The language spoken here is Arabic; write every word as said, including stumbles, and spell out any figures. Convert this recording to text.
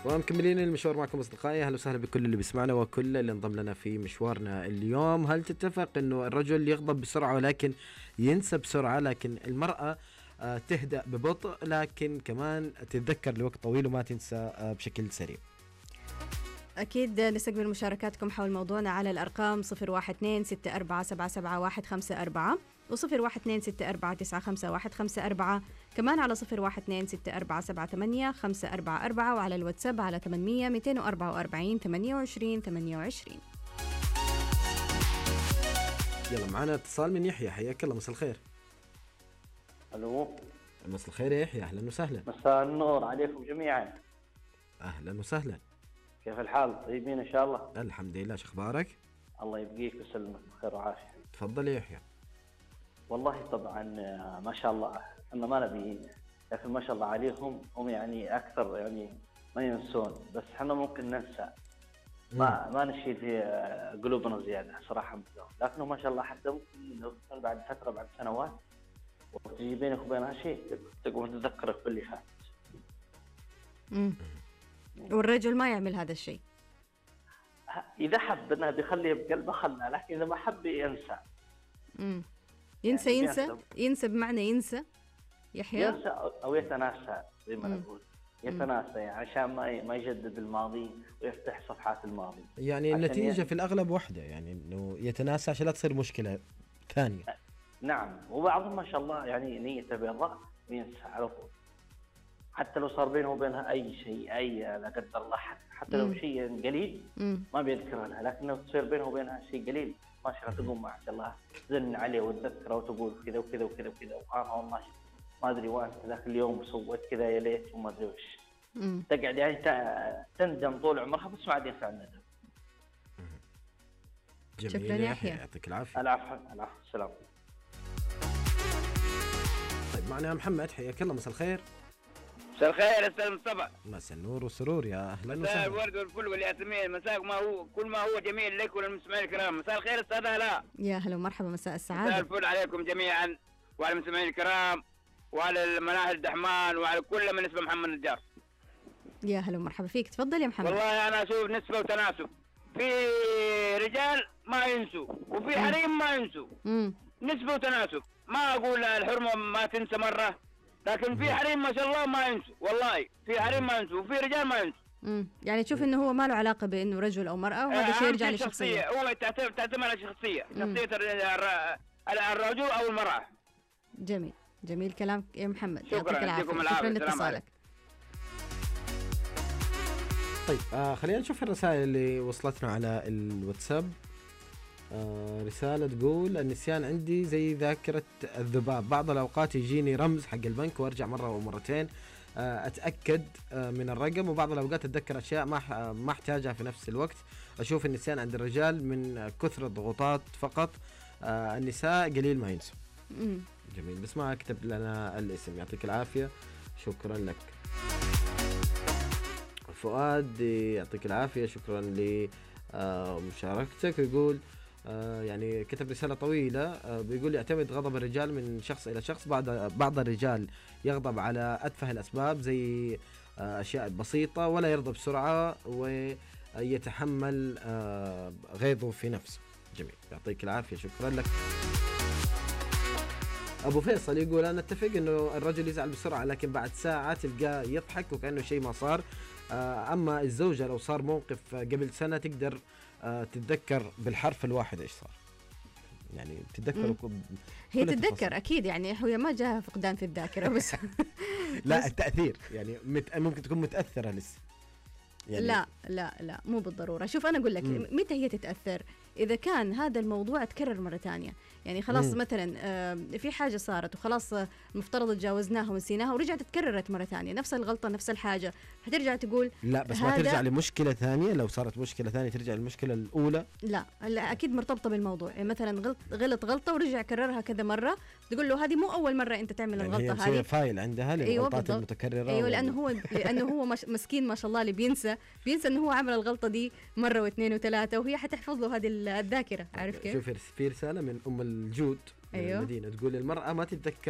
ومكملين المشوار معكم أصدقائي. أهلا وسهلا بكل اللي بيسمعنا وكل اللي انضم لنا في مشوارنا اليوم. هل تتفق أنه الرجل يغضب بسرعة ولكن ينسى بسرعة، لكن المرأة تهدأ ببطء لكن كمان تتذكر لوقت طويل وما تنسى بشكل سريع؟ أكيد نستقبل مشاركاتكم حول موضوعنا على الأرقام صفر واحد اثنين ستة أربعة سبعة سبعة واحد خمسة أربعة وصفر واحد اثنين ستة أربعة تسعة خمسة واحد خمسة أربعة، كمان على صفر واحد اثنين ستة أربعة سبعة ثمانية خمسة أربعة أربعة، وعلى الواتساب على ثمانمية مئتين وأربعة وأربعين ثمانية وعشرين ثمانية وعشرين. يلا معنا اتصال من يحيى. حياك الله، مساء الخير. الو مساء الخير يا يحيى، اهلا وسهلا. مساء النور عليكم جميعا. اهلا وسهلا. كيف الحال؟ طيبين ان شاء الله؟ الحمد لله، شو اخبارك؟ الله يبقيك ويسلمك بخير وعافيه. تفضل يا يحيى. والله طبعا ما شاء الله احنا ما نبي، لكن ما شاء الله عليهم هم يعني اكثر يعني ما ينسون، بس احنا ممكن ننسى ما ما نشيل قلوبنا زياده صراحه مثلهم، لكنه ما شاء الله حتى ممكن لو بعد فتره بعد سنوات وتجي بينك وبينها شيء تقوم تتذكرك باللي فات. امم والرجل ما يعمل هذا الشيء. اذا حب انه بيخليه بقلبه خلنا، لكن اذا ما حب ينسى. امم ينسى يعني ينسى ينسى, ينسى بمعنى ينسى يحيى ينسى او يتناسى زي ما نقول، يتناسى يعني عشان ما ما يجدد الماضي ويفتح صفحات الماضي. يعني النتيجه ي... في الاغلب واحده، يعني انه يتناسى عشان لا تصير مشكله ثانيه. نعم، وبعضهم ما شاء الله يعني نيته بيضاء وينسى على طول، حتى لو صار بينه وبينها اي شيء اي لا قدر الله، حتى لو شيء قليل ما بيذكرها لها، لكن لو تصير بينه وبينها شيء قليل ما شاء الله تقوم ما شاء الله تزن عليه وتذكره وتقول كذا وكذا وكذا وكذا، وانا والله ما ادري وانت ذاك اليوم سويت كذا يا ليت وما ادري وش. تقعد يعني تندم طول عمرها بس ما عاد ينفع الندم. جميل يا يحيى، يعطيك العافيه. العفو العفو، السلام. طيب معنا محمد. حياك الله، مساء الخير. مساء الخير استاذ مصطفى. مساء النور والسرور، يا اهلا وسهلا. مساء الورد والفل والياسمين، مساء ما هو كل ما هو جميل لك وللمستمعين الكرام. مساء الخير استاذ هلا. يا هلا ومرحبا، مساء السعاده. مساء الفل عليكم جميعا وعلى المستمعين الكرام وعلى المناهل الدحمان وعلى كل من اسمه محمد النجار. يا هلا ومرحبا فيك، تفضل يا محمد. والله انا اشوف نسبه وتناسب، في رجال ما ينسوا وفي حريم ما ينسوا. امم نسبه وتناسب، ما اقول الحرمه ما تنسى مره، لكن في حريم ما شاء الله ما ينسوا، والله في حريم ما ينسوا وفي رجال ما ينسوا. امم يعني تشوف انه هو ما له علاقه بانه رجل او مراه، وهذا شيء يرجع للشخصيه. هو تعتمد على الشخصيه، شخصيه الرجل او المراه. جميل جميل كلامك يا محمد، يعطيك العافيه. شكرا لاتصالك. طيب آه خلينا نشوف الرسائل اللي وصلتنا على الواتساب. آه رسالة تقول: النسيان عندي زي ذاكرة الذباب، بعض الأوقات يجيني رمز حق البنك وأرجع مرة أو مرتين آه أتأكد آه من الرقم، وبعض الأوقات أتذكر أشياء ما ما أحتاجها في نفس الوقت. أشوف النسيان عند الرجال من كثرة ضغوطات فقط، آه النساء قليل ما ينسوا. جميل، بس ما أكتب لنا الاسم. يعطيك العافية، شكرا لك. فؤاد يعطيك العافية، شكرا لمشاركتك. يقول آه يعني كتب رسالة طويلة، آه بيقول: يعتمد غضب الرجال من شخص إلى شخص، بعض بعض الرجال يغضب على أتفه الأسباب زي آه أشياء بسيطة، ولا يرضى بسرعة ويتحمل آه غيظه في نفسه. جميل، يعطيك العافية، شكرا لك. أبو فيصل يقول: أنا أتفق إنه الرجل يزعل بسرعة لكن بعد ساعة تلقاه يضحك وكأنه شيء ما صار. أما الزوجة لو صار موقف قبل سنة تقدر تتذكر بالحرف الواحد إيش صار، يعني تتذكر. هي تتذكر أكيد، يعني هي ما جاها فقدان في الذاكرة بس لا التأثير يعني ممكن تكون متأثرة لسه يعني. لا لا لا مو بالضرورة. شوف أنا أقول لك متى هي تتأثر، إذا كان هذا الموضوع تكرر مرة تانية، يعني خلاص مم. مثلا في حاجة صارت وخلاص المفترض تجاوزناها ونسيناها ورجعت تكررت مرة تانية، نفس الغلطة نفس الحاجة، هترجع تقول لا بس ما ترجع لمشكلة ثانية. لو صارت مشكلة ثانية ترجع للمشكلة الأولى. لا, لا أكيد مرتبطة بالموضوع، يعني مثلا غلط غلط غلطة ورجع كررها كذا مرة، تقول له هذه مو أول مرة أنت تعمل يعني الغلطة هذه. هي فايل عندها للغلطات أيوة المتكررة. أيوة لأنه هو لأنه هو مسكين ما شاء الله اللي بينسى بينسى إنه هو عمل الغلطة دي مرة واثنين وثلاثة، وهي حتحفظ له هذه الذاكرة. عارف كيف؟ شوف في رسالة من أم الجود من أيوه؟ المدينة تقول: المرأة ما تتذكر